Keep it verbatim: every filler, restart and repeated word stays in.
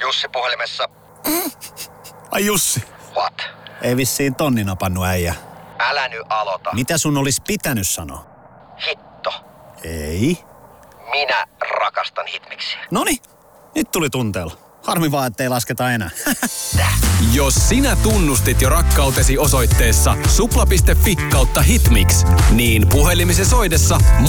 Jussi puhelimessa. Ai Jussi. What? Ei vissiin tonni napannut äijä. Älä nyt aloita. Mitä sun olisi pitänyt sanoa? Hitto. Ei. Minä rakastan Hitmixiä. Noni, nyt tuli tunteella. Harmi vaan, ettei lasketa enää. Jos sinä tunnustit jo rakkautesi osoitteessa supla piste fi kautta hitmix, niin puhelimesi soidessa